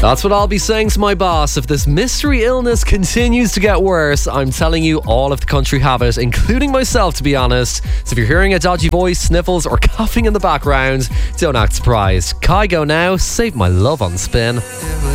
That's what I'll be saying to my boss. If this mystery illness continues to get worse, I'm telling you, all of the country have it, including myself, to be honest. So if you're hearing a dodgy voice, sniffles, or coughing in the background, don't act surprised. Kygo now, Save My Love on Spin.